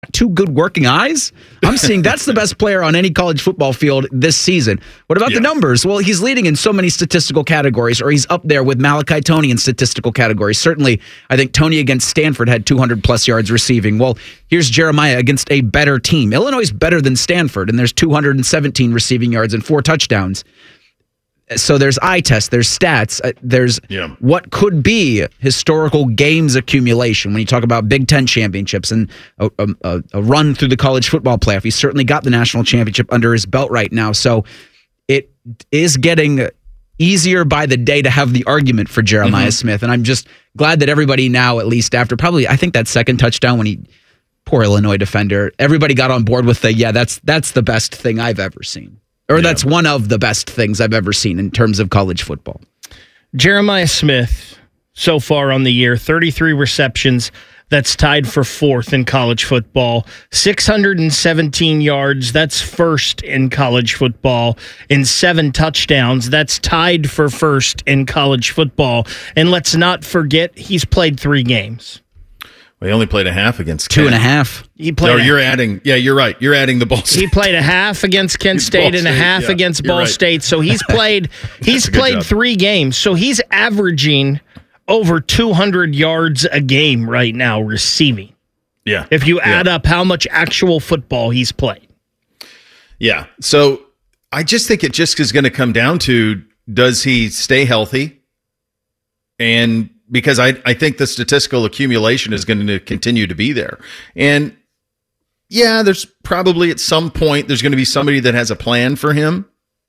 two good working eyes. I'm seeing that's the best player on any college football field this season. What about the numbers? Well, he's leading in so many statistical categories, or he's up there with Malachi Toney in statistical categories. Certainly, I think Toney against Stanford had 200-plus yards receiving. Well, here's Jeremiah against a better team. Illinois is better than Stanford, and there's 217 receiving yards and 4 touchdowns. So there's eye test, there's stats, there's what could be historical games accumulation when you talk about Big Ten championships and a run through the college football playoff. He's certainly got the national championship under his belt right now. So it is getting easier by the day to have the argument for Jeremiah Smith. And I'm just glad that everybody now, at least after probably, I think that second touchdown when poor Illinois defender, everybody got on board with that's the best thing I've ever seen. Or that's one of the best things I've ever seen in terms of college football. Jeremiah Smith, so far on the year, 33 receptions. That's tied for 4th in college football. 617 yards. That's 1st in college football. And 7 touchdowns. That's tied for 1st in college football. And let's not forget, he's played 3 games. Well, he only played a half against 2.5. He played. You're adding. Yeah, you're right. You're adding the Ball State. He played a half against Kent State and a half against Ball State. So he's played. He's played 3 games. So he's averaging over 200 yards a game right now receiving. Yeah. If you add up how much actual football he's played. Yeah. So I just think it just is going to come down to, does he stay healthy? And because I think the statistical accumulation is going to continue to be there. And yeah, there's probably at some point there's going to be somebody that has a plan for him.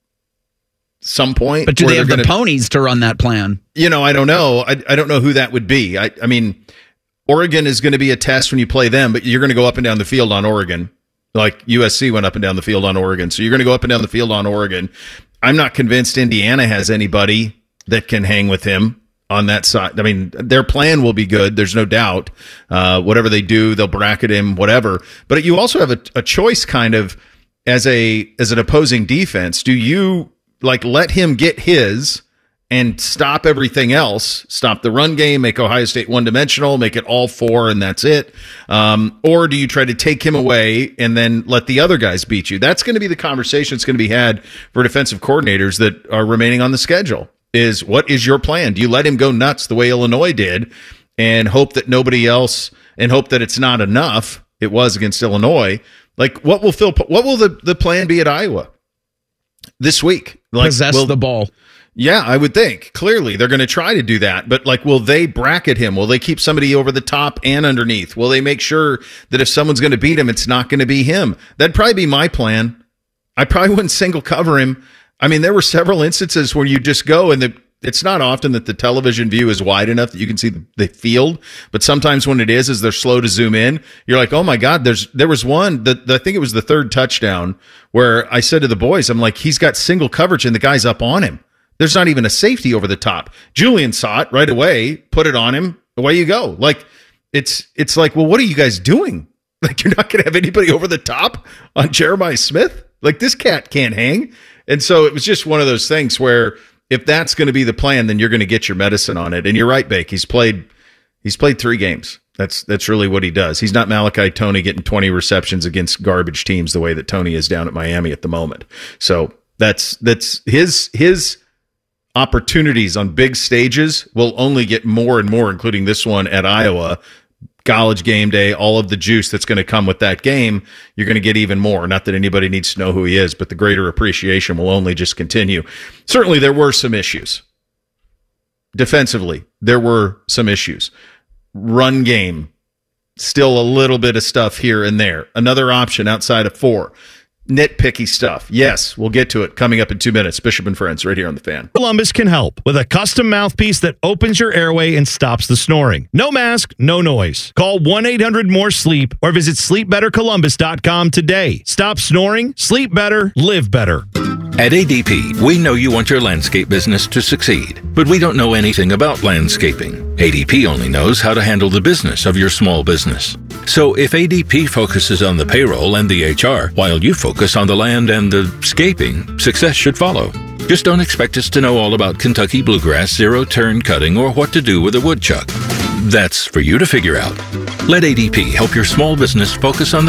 Some point. But do they have the ponies to run that plan? I don't know. I don't know who that would be. I mean, Oregon is going to be a test when you play them, but you're going to go up and down the field on Oregon. Like USC went up and down the field on Oregon. So you're going to go up and down the field on Oregon. I'm not convinced Indiana has anybody that can hang with him on that side. I mean, their plan will be good. There's no doubt. Whatever they do, they'll bracket him, whatever. But you also have a choice kind of as an opposing defense. Do you let him get his and stop everything else, stop the run game, make Ohio State one-dimensional, make it all 4 and that's it? Or do you try to take him away and then let the other guys beat you? That's going to be the conversation that's going to be had for defensive coordinators that are remaining on the schedule. Is what is your plan? Do you let him go nuts the way Illinois did and hope that nobody else, and hope that it's not enough? It was against Illinois. What will the plan be at Iowa this week? Possess the ball. Yeah, I would think. Clearly, they're going to try to do that. But will they bracket him? Will they keep somebody over the top and underneath? Will they make sure that if someone's going to beat him, it's not going to be him? That'd probably be my plan. I probably wouldn't single cover him. I mean, there were several instances where you just go and it's not often that the television view is wide enough that you can see the field, but sometimes when it is they're slow to zoom in. You're like, oh my God, there was one that I think it was the 3rd touchdown where I said to the boys, I'm like, he's got single coverage and the guy's up on him. There's not even a safety over the top. Julian saw it right away, put it on him, away you go. It's like, well, what are you guys doing? You're not going to have anybody over the top on Jeremiah Smith? This cat can't hang. And so it was just one of those things where if that's going to be the plan, then you're going to get your medicine on it. And you're right, Bake. He's played 3 games. That's really what he does. He's not Malachi Toney getting 20 receptions against garbage teams the way that Toney is down at Miami at the moment. So that's his opportunities on big stages will only get more and more, including this one at Iowa. College game day, all of the juice that's going to come with that game, you're going to get even more. Not that anybody needs to know who he is, but the greater appreciation will only just continue. Certainly, there were some issues. Defensively, there were some issues. Run game, still a little bit of stuff here and there. Another option outside of 4. Nitpicky stuff. Yes, we'll get to it coming up in 2 minutes. Bishop and Friends right here on The Fan. Columbus can help with a custom mouthpiece that opens your airway and stops the snoring. No mask, no noise. Call 1-800-MORE-SLEEP or visit sleepbettercolumbus.com today. Stop snoring, sleep better, live better. At ADP, we know you want your landscape business to succeed, but we don't know anything about landscaping. ADP only knows how to handle the business of your small business. So if ADP focuses on the payroll and the HR, while you focus on the land and the scaping, success should follow. Just don't expect us to know all about Kentucky bluegrass, zero-turn cutting, or what to do with a woodchuck. That's for you to figure out. Let ADP help your small business focus on the